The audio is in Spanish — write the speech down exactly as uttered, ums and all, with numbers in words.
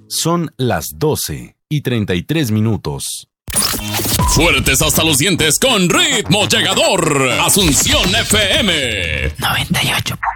Son las doce y treinta y tres minutos. Fuertes hasta los dientes con ritmo llegador. Asunción F M noventa y ocho.